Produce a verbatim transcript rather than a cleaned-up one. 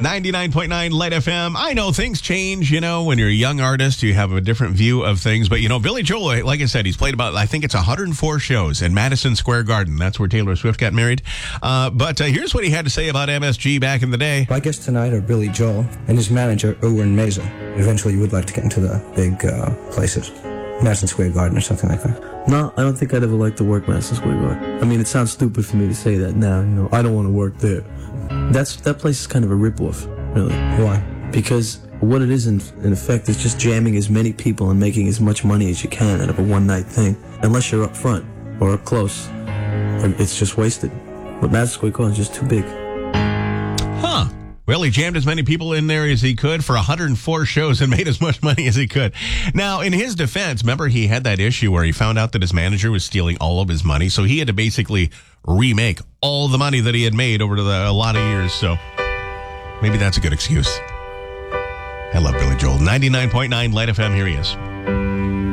ninety-nine point nine Light F M. I know things change, you know, when you're a young artist, you have a different view of things. But, you know, Billy Joel, like I said, he's played about, I think it's one hundred four shows in Madison Square Garden. That's where Taylor Swift got married. Uh, but uh, here's what he had to say about M S G back in the day. My guests tonight are Billy Joel and his manager, Owen Meza. Eventually, you would like to get into the big uh, places. Madison Square Garden or something like that. No, I don't think I'd ever like to work Madison Square Garden. I mean, it sounds stupid for me to say that now. You know, I don't want to work there. That's that place is kind of a ripoff, really. Why? Because what it is, in, in effect, is just jamming as many people and making as much money as you can out of a one-night thing. Unless you're up front or up close, it's just wasted. But Madison Square Garden is just too big. Huh. Well, he jammed as many people in there as he could for one hundred four shows and made as much money as he could. Now, in his defense, remember he had that issue where he found out that his manager was stealing all of his money, so he had to basically remake all the money that he had made over the, a lot of years. So maybe that's a good excuse. I love Billy Joel. ninety-nine point nine Light F M, here he is.